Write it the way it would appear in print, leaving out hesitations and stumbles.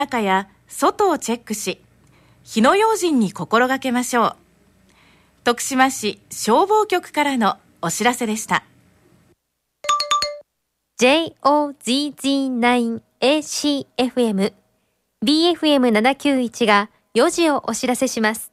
中や外をチェックし、火の用心に心がけましょう。徳島市消防局からのお知らせでした。 JOZZ9ACFM BFM791 が4時をお知らせします。